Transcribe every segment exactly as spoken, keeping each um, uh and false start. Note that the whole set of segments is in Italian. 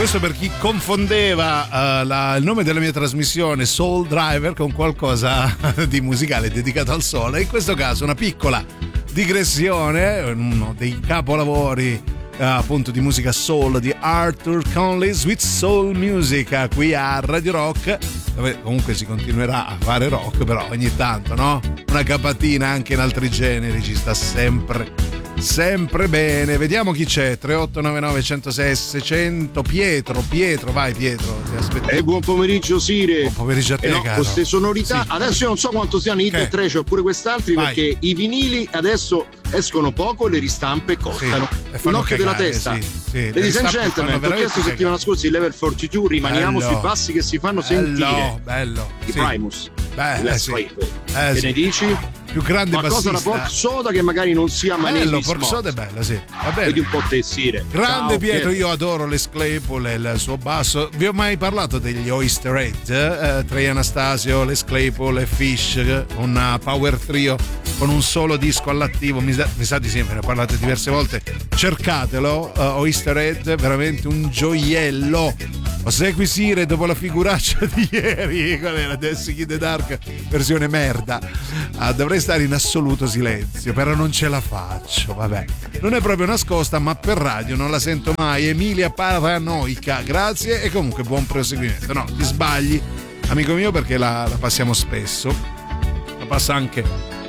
Questo per chi confondeva uh, la, il nome della mia trasmissione Soul Driver con qualcosa di musicale dedicato al sole. In questo caso una piccola digressione, uno dei capolavori uh, appunto di musica soul di Arthur Conley, Sweet Soul Music, qui a Radio Rock, dove comunque si continuerà a fare rock, però ogni tanto, no? Una capatina anche in altri generi ci sta sempre sempre bene. Vediamo chi c'è. tre otto nove nove uno zero sei seicento. Pietro, Pietro, vai Pietro, ti aspetto. Eh, buon pomeriggio Sire. Buon pomeriggio a te, eh no, caro. queste sonorità, sì. Adesso io non so quanto siano i tre, oppure pure quest'altri, vai. Perché i vinili adesso escono poco, le ristampe costano. Sì, un occhio cagare, della testa. Sì, sì. Ladies and gentlemen, ho chiesto settimana scorsa il level quarantadue, rimaniamo bello. Sui passi che si fanno bello, sentire. Bello, I sì. Primus. Beh, sì. Eh, che sì. ne dici? Più grande qualcosa bassista. da Pork Soda che magari non sia Manelli bello, Pork Soda è bello, sì. Va bene. Vedi un po' tessire. Grande Ciao, Pietro, Pietro, io adoro Les Claypool e il suo basso. Vi ho mai parlato degli Oyster Head? Eh, Trey Anastasio, Les Claypool e Fish, un power trio con un solo disco all'attivo. Mi sa, mi sa di sì, me ne parlate diverse volte. Cercatelo, uh, Oyster Head, veramente un gioiello. Posso acquisire dopo la figuraccia di ieri, qual era Dancing in the Dark versione merda. Ah, dovrei stare in assoluto silenzio, però non ce la faccio, vabbè. Non è proprio nascosta, ma per radio non la sento mai. Emilia Paranoica, grazie e comunque buon proseguimento. No, ti sbagli, amico mio, perché la, la passiamo spesso. La passa anche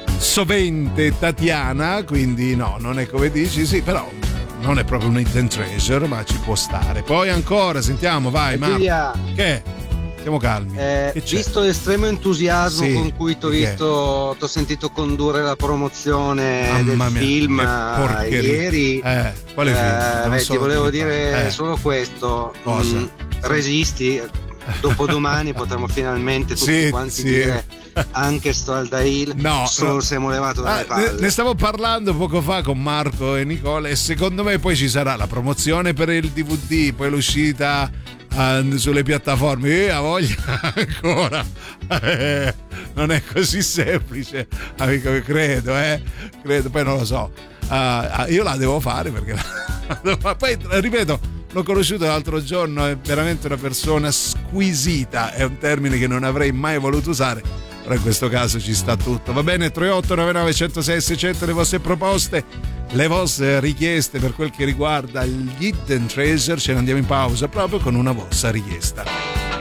sovente Tatiana, quindi no, non è come dici, sì, però non è proprio un hidden treasure, ma ci può stare. Poi ancora, sentiamo, vai, Marco. Che? Siamo calmi. Eh, che visto l'estremo entusiasmo sì, con cui t'ho visto, t'ho sentito condurre la promozione Mamma del mia, film ieri. Eh, quale film? Eh, beh, ti volevo dire eh. solo questo. Cosa? Mm, resisti. Dopodomani potremo finalmente tutti sì, quanti sì. dire anche sto Aldail, no, solo no. siamo levato dalle ah, palle. Ne, ne stavo parlando poco fa con Marco e Nicola e secondo me poi ci sarà la promozione per il D V D, poi l'uscita uh, sulle piattaforme. Eh, a voglia ancora. Eh, non è così semplice, amico, credo, eh. Credo, poi non lo so. Uh, io la devo fare perché la... poi ripeto, l'ho conosciuto l'altro giorno, è veramente una persona squisita, è un termine che non avrei mai voluto usare, però in questo caso ci sta tutto. Va bene, tre otto nove nove uno zero sei seicento, le vostre proposte, le vostre richieste per quel che riguarda gli Hidden Treasure. Ce ne andiamo in pausa proprio con una vostra richiesta.